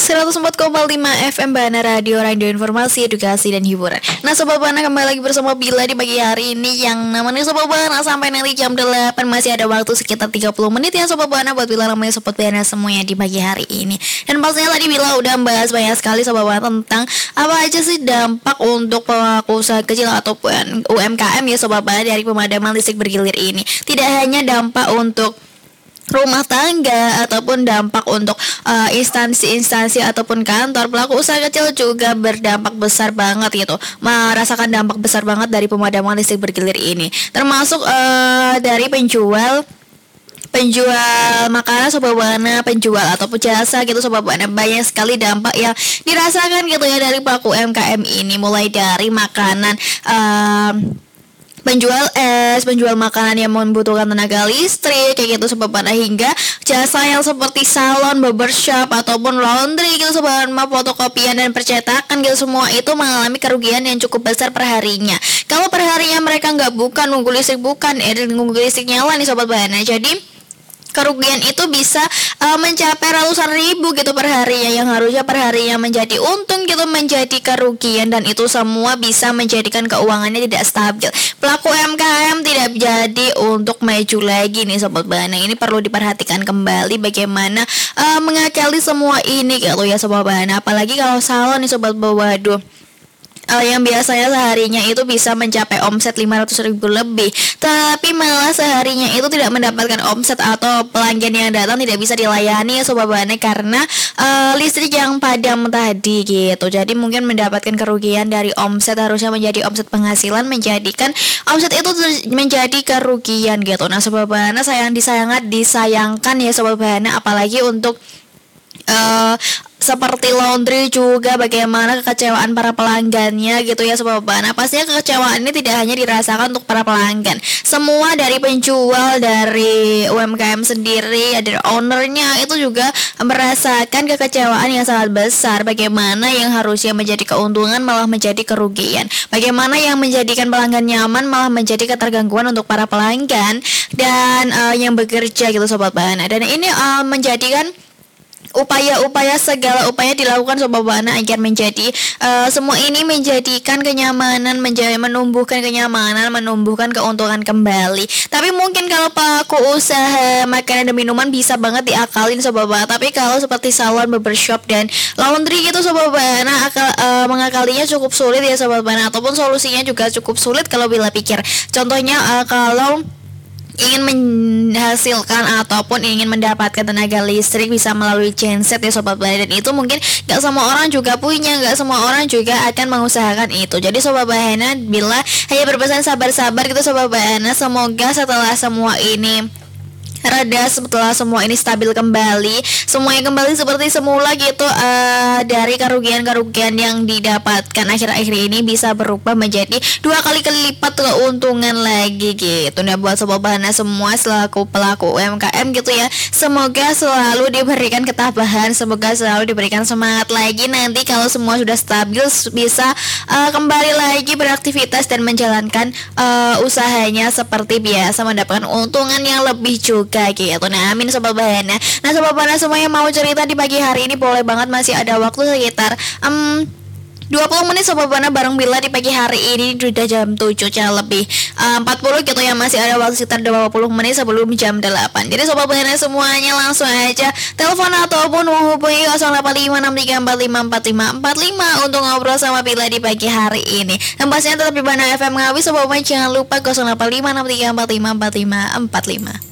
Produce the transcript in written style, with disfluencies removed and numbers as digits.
104,5 FM Bana Radio Informasi, Edukasi, dan Hiburan. Nah Sobat Bana, kembali lagi bersama Bila di pagi hari ini. Yang namanya Sobat Bana sampai nanti jam 8. Masih ada waktu sekitar 30 menit ya Sobat Bana, buat Bila namanya Sobat Bana semuanya di pagi hari ini. Dan pastinya tadi Bila udah membahas banyak sekali Sobat Bana tentang apa aja sih dampak untuk pelaku usaha kecil ataupun UMKM ya Sobat Bana dari pemadaman listrik bergilir ini. Tidak hanya dampak untuk rumah tangga ataupun dampak untuk instansi-instansi ataupun kantor, pelaku usaha kecil juga berdampak besar banget gitu, merasakan dampak besar banget dari pemadaman listrik bergilir ini, termasuk dari penjual makanan Sobat Bana, penjual ataupun jasa gitu Sobat Bana. Banyak sekali dampak yang dirasakan gitu ya dari pelaku UMKM ini, mulai dari makanan penjual es, penjual makanan yang membutuhkan tenaga listrik kayak gitu Sobat Bana, hingga jasa yang seperti salon, barbershop ataupun laundry gitu Sobat Bana, fotokopian dan percetakan gitu, semua itu mengalami kerugian yang cukup besar perharinya. Kalau perharinya mereka nggak nunggu listrik nunggu listrik nyala nih Sobat Bana, jadi kerugian itu bisa mencapai ratusan ribu gitu perharinya, yang harusnya perharinya menjadi untung gitu menjadi kerugian, dan itu semua bisa menjadikan keuangannya tidak stabil. Pelaku UMKM tidak jadi untuk maju lagi nih Sobat Bana. Ini perlu diperhatikan kembali bagaimana mengakali semua ini gitu ya Sobat Bana. Apalagi kalau salon nih Sobat Bana, waduh, yang biasanya seharinya itu bisa mencapai omset 500 ribu lebih, tapi malah seharinya itu tidak mendapatkan omset, atau pelanggan yang datang tidak bisa dilayani ya Sobat Bana karena listrik yang padam tadi gitu. Jadi mungkin mendapatkan kerugian dari omset, harusnya menjadi omset penghasilan, menjadikan omset itu menjadi kerugian gitu. Nah Sobat Bana, sangat disayangkan ya Sobat Bana, apalagi untuk seperti laundry juga bagaimana kekecewaan para pelanggannya gitu ya Sobat Bana. Pastinya kekecewaan ini tidak hanya dirasakan untuk para pelanggan, semua dari penjual, dari UMKM sendiri, dari ownernya itu juga merasakan kekecewaan yang sangat besar. Bagaimana yang harusnya menjadi keuntungan malah menjadi kerugian, bagaimana yang menjadikan pelanggan nyaman malah menjadi ketergangguan untuk para pelanggan dan yang bekerja gitu Sobat Bana. Dan ini menjadikan segala upaya dilakukan Sobat Bana agar menjadi semua ini menjadikan kenyamanan, menumbuhkan kenyamanan, menumbuhkan keuntungan kembali. Tapi mungkin kalau pelaku usaha makanan dan minuman bisa banget diakalin Sobat Bana. Tapi kalau seperti salon, barbershop, dan laundry gitu Sobat Bana, mengakalinya cukup sulit ya Sobat Bana, ataupun solusinya juga cukup sulit kalau Bila pikir. Contohnya kalau ingin menghasilkan ataupun ingin mendapatkan tenaga listrik bisa melalui genset ya Sobat Bana, dan itu mungkin gak semua orang juga punya, gak semua orang juga akan mengusahakan itu. Jadi Sobat Bana, Bila hanya berpesan sabar-sabar gitu Sobat Bana. Semoga setelah semua ini reda, setelah semua ini stabil kembali, semuanya kembali seperti semula gitu, dari kerugian yang didapatkan akhir-akhir ini bisa berubah menjadi 2 kali lipat keuntungan lagi gitu. Nah buat Sobat Bana semua selaku pelaku UMKM gitu ya, semoga selalu diberikan ketabahan, semoga selalu diberikan semangat lagi, nanti kalau semua sudah stabil bisa kembali lagi beraktivitas dan menjalankan usahanya seperti biasa, mendapatkan untungan yang lebih juga gitu. Nah amin Sobat Bana. Nah Sobat Bana semua yang mau cerita di pagi hari ini boleh banget, masih ada waktu sekitar 20 menit Sobat Bana bareng Bila di pagi hari ini. Sudah jam 7 lebih 40 gitu ya, masih ada waktu sekitar 20 menit sebelum jam 8. Jadi Sobat Bana semuanya langsung aja telepon ataupun menghubungi 085134545545 untuk ngobrol sama Bila di pagi hari ini. Dan pastinya tetap di Bana FM Ngawi Sobat Bana, jangan lupa 085634554545.